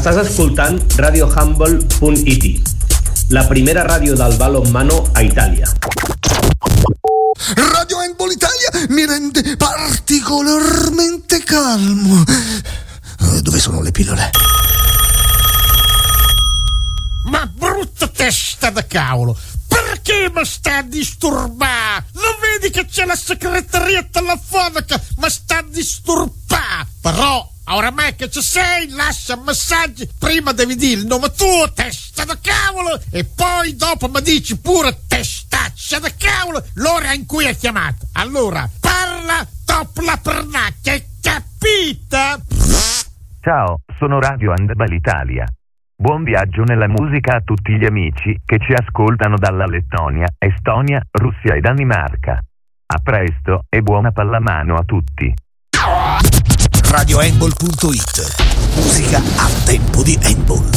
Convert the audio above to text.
Estàs escoltant radiohumble.it, la primera ràdio del balonmano a Italia. Radio Handball Italia mi rende particolarmente calmo. Dove sono le pillole? Ma brutta testa da cavolo, perché mi sta a disturbare? Non vedi che c'è la segreteria telefonica? Mi sta a disturbare. Però oramai che ci sei, lascia messaggi. Prima devi dire il nome tuo, testa da cavolo, e poi dopo mi dici pure testaccia da cavolo l'ora in cui hai chiamato. Allora parla dopo la pernacchia, hai capita? Ciao, sono Radio Handball Italia. Buon viaggio nella musica a tutti gli amici che ci ascoltano dalla Lettonia, Estonia, Russia e Danimarca. A presto e buona pallamano a tutti. RadioHandball.it. Musica a tempo di handball.